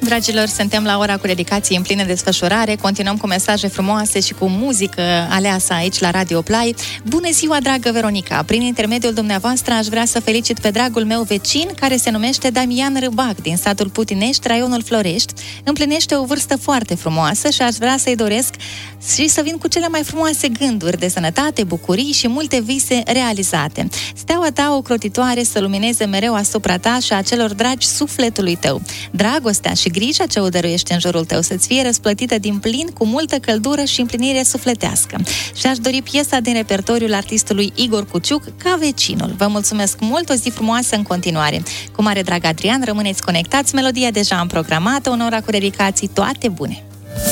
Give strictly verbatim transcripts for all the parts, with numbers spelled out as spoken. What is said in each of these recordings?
Dragilor, suntem la ora cu dedicații în plină desfășurare. Continuăm cu mesaje frumoase și cu muzică aleasă aici la Radio Play. Bună ziua, dragă Veronica! Prin intermediul dumneavoastră aș vrea să felicit pe dragul meu vecin, care se numește Damian Râbac, din satul Putinești, raionul Florești. Împlinește o vârstă foarte frumoasă și aș vrea să-i doresc și să vin cu cele mai frumoase gânduri de sănătate, bucurii și multe vise realizate. Steaua ta ocrotitoare să lumineze mereu asupra ta și a celor dragi sufletului tău. Dragostea și grija ce o dăruiești în jurul tău să-ți fie răsplătită din plin cu multă căldură și împlinire sufletească. Și aș dori piesa din repertoriul artistului Igor Cuciuc, Ca vecinul. Vă mulțumesc mult, o zi frumoasă în continuare. Cu mare drag, Adrian, rămâneți conectați, melodia deja am programată, în ora cu dedicații, toate bune!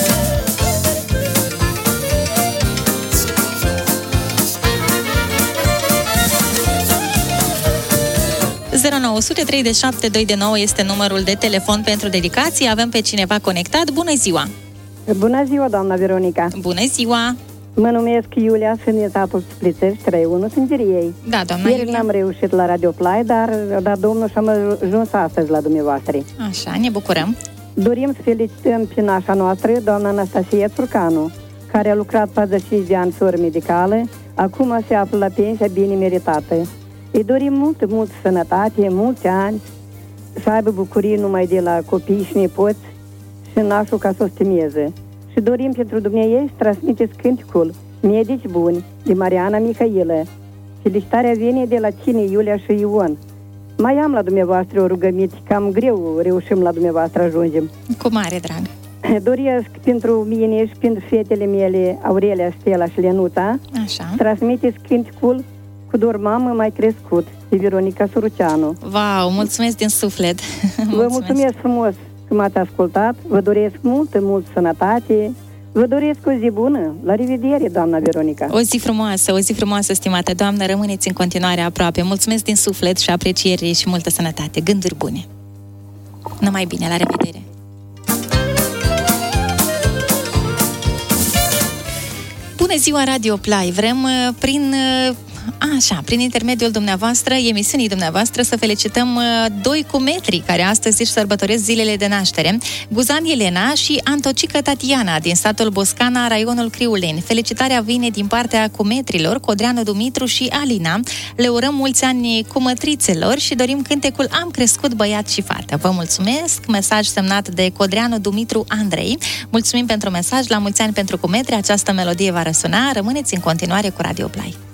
zero nouă zero zero trei șapte doi nouă este numărul de telefon pentru dedicații. Avem pe cineva conectat. Bună ziua! Bună ziua, doamna Veronica! Bună ziua! Mă numesc Iulia, sunt din satul Splițești, trei unu, sunt ei. Da, doamna Ieri Iulia. n-am reușit la Radio Play, dar, dar domnul și-am ajuns astăzi la dumneavoastră. Așa, ne bucurăm. Dorim să felicităm pe nașa noastră, doamna Anastasia Țurcanu, care a lucrat patruzeci și cinci de ani soră medicală, acum se află la pensia bine meritată. Îi dorim mult, mult sănătate, mulți ani, să aibă bucurii numai de la copii și nepoți și nașul ca să o stimeze. Și dorim pentru dumneavoastră să transmiteți cânticul Medici Buni de Mariana Mihailă. Felicitarea vine de la cine Iulia și Ion. Mai am la dumneavoastră o rugăminte, cam greu reușim la dumneavoastră ajungem. Cu mare drag. Doresc pentru mine și pentru fetele mele, Aurelia, Stella și Lenuța, Așa. transmiteți cânticul Cu dor mamă mai crescut, de Veronica Suruceanu. Wow, mulțumesc din suflet. Vă mulțumesc frumos că m-ați ascultat, vă doresc multă, multă sănătate, vă doresc o zi bună. La revedere, doamna Veronica. O zi frumoasă, o zi frumoasă, stimată doamnă, rămâneți în continuare aproape. Mulțumesc din suflet și apreciere și multă sănătate, gânduri bune. Numai bine, la revedere. Bună ziua, Radio Play! Vrem prin... Așa, prin intermediul dumneavoastră, emisiunii dumneavoastră, să felicităm uh, doi cumetri care astăzi își sărbătoresc zilele de naștere, Guzan Elena și Antocică Tatiana, din satul Boscana, raionul Criuleni. Felicitarea vine din partea cumetrilor Codreanu Dumitru și Alina. Le urăm mulți ani cumătrițelor și dorim cântecul Am crescut băiat și fată. Vă mulțumesc! Mesaj semnat de Codreanu Dumitru Andrei. Mulțumim pentru mesaj, la mulți ani pentru cumetri, această melodie va răsuna. Rămâneți în continuare cu Radio Play.